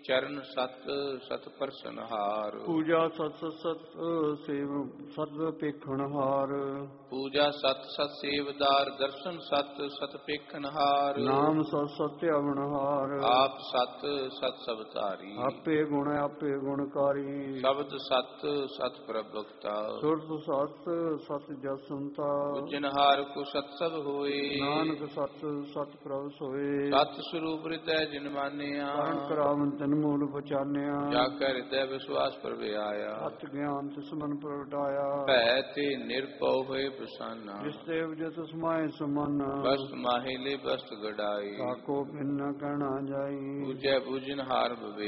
ਚਰਨ ਸਤ ਸਤ ਪਰਸਨ ਹਾਰ। ਪੂਜਾ ਸਤ ਸਤ ਸਤ ਸੇਵ ਸਤ ਪੇਖਣ ਹਾਰ। ਪੂਜਾ ਸਤ ਸਤ ਸੇਵਦਾਰ ਦਰਸ਼ਨ ਸਤ ਸਤ ਪੇਖਣ ਹਾਰ। ਨਾਮ ਸਤ ਸਤ ਅਵਣ ਹਾਰ। ਆਪ ਸਤ ਸਤ ਸਬਤਾਰੀ। ਆਪੇ ਆਪੇ ਗੁਣਕਾਰੀ। ਸ਼ਬਦ ਸਤ ਸਤ ਪ੍ਰਭੁਕਤਾ। ਸੁਰਤ ਸਤ ਸਤ ਜਸੰਤਾ। ਉਜਨਹਾਰ ਕੋ ਸਤ ਸਭ ਹੋਏ। ਨਾਨਕ ਸਤ ਸਤ ਪ੍ਰਭ ਸੋਏ। ਸਤ ਸਰੂਪ ਹਿਰਦੈ ਜਿਨ ਮਾਨਿਆ। ਕਰਨ ਕਰਾਵਨ ਤਨ ਮੂਲ ਪਛਾਨਿਆ। ਜਾ ਕੈ ਹਿਰਦੈ ਵਿਸ਼ਵਾਸ ਪ੍ਰਭਿਆਇਆ। ਸਤ ਗਿਆਨ ਤਿਸ ਮਨ ਪ੍ਰਗਟਾਇਆ। ਭੈ ਤੇ ਨਿਰਭਉ ਹੋਏ ਬਸਾਨਾ। ਜਿਸ ਤੇ ਉਪਜਿਤ ਸਮਾਏ ਸਮਨ। ਬਸਤ ਮਾਹਿ ਲੈ ਬਸਤ ਗੜਾਈ। ਤਾਕੋ ਬਿਨ ਨ ਕਹਿਣਾ ਜਾਈ। ਪੂਜੈ ਬੁਝਨਹਾਰ ਬਵੇ